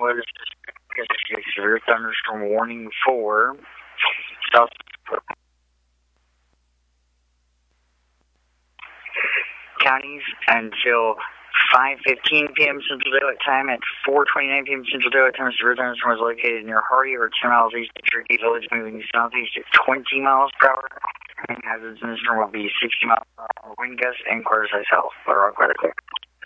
weather severe thunderstorm warning for South counties until 5:15 p.m. Central Daylight Time. At 4:29 p.m. Central Daylight Time, severe thunderstorm was located near Hardy, or 10 miles east of Cherokee Village, moving southeast at 20 miles per hour. And hazards in the storm will be 60 miles per hour wind gusts and quarter-size hail. Rock weather clear.